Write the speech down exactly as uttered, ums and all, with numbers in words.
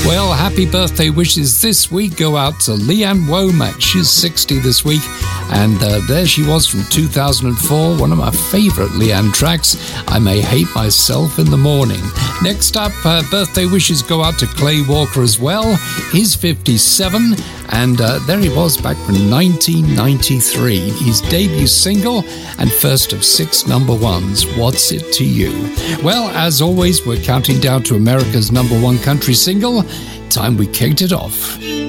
Well, happy birthday wishes this week go out to Leanne Womack. She's sixty this week, and uh, there she was from two thousand four, one of my favorite Leanne tracks, I May Hate Myself in the Morning. Next up, uh, birthday wishes go out to Clay Walker as well. He's fifty-seven, and uh, there he was back from nineteen ninety-three. His debut single and first of six number ones, What's It to You? Well, as always, we're counting down to America's number one country single. Time we kicked it off.